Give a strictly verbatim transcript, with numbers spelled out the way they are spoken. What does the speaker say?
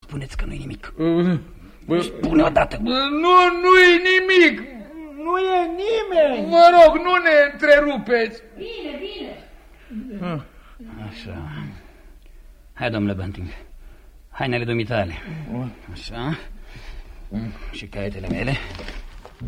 spuneți că nu-i nimic. Bă, spune odată. Bă, nu, nu-i nimic. Nu e nimeni. Vă rog, nu ne întrerupeți. Bine, bine. Ah. Așa. Hai, domnule Bunting. Hainele dumitale. Așa. Și caietele mele.